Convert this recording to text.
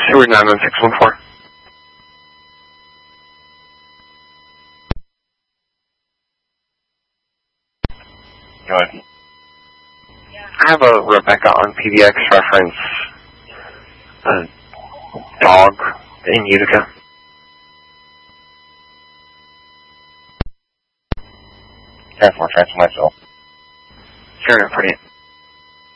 Seward 91614. Go ahead. I have a Rebecca on PBX reference dog in Utica. Transfer myself. Sure, pretty.